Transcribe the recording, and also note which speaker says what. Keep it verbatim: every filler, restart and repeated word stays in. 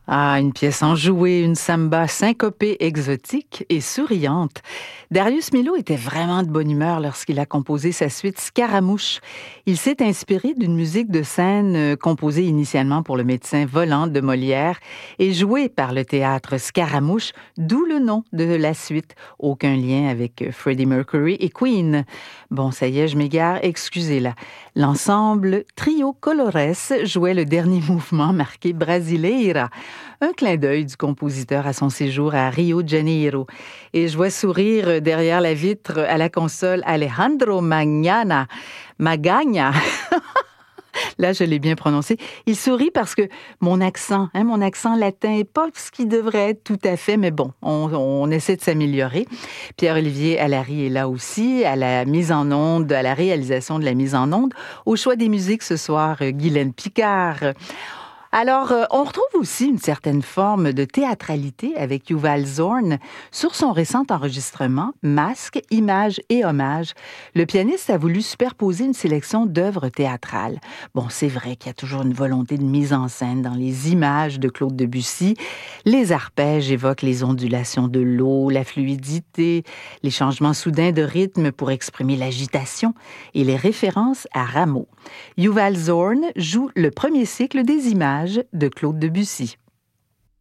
Speaker 1: Ah, une pièce enjouée, une samba syncopée, exotique et souriante. Darius Milhaud était vraiment de bonne humeur lorsqu'il a composé sa suite Scaramouche. Il s'est inspiré d'une musique de scène euh, composée initialement pour le médecin volant de Molière et jouée par le théâtre Scaramouche, d'où le nom de la suite. Aucun lien avec euh, Freddie Mercury et Queen. Bon, ça y est, je m'égare, excusez-la. L'ensemble Trio Colores jouait le dernier mouvement marqué Brasileira. Un clin d'œil du compositeur à son séjour à Rio de Janeiro. Et je vois sourire derrière la vitre à la console Alejandro Magnana. Magagna. Là, je l'ai bien prononcé. Il sourit parce que mon accent, hein, mon accent latin n'est pas ce qu'il devrait être tout à fait, mais bon, on, on essaie de s'améliorer. Pierre-Olivier Allary est là aussi, à la mise en onde, à la réalisation de la mise en onde. Au choix des musiques ce soir, Guylaine Picard. Alors, euh, on retrouve aussi une certaine forme de théâtralité avec Yuval Zorn sur son récent enregistrement Masques, images et hommages. Le pianiste a voulu superposer une sélection d'œuvres théâtrales. Bon, c'est vrai qu'il y a toujours une volonté de mise en scène dans les images de Claude Debussy. Les arpèges évoquent les ondulations de l'eau, la fluidité, les changements soudains de rythme pour exprimer l'agitation et les références à Rameau. Yuval Zorn joue le premier cycle des images de Claude Debussy.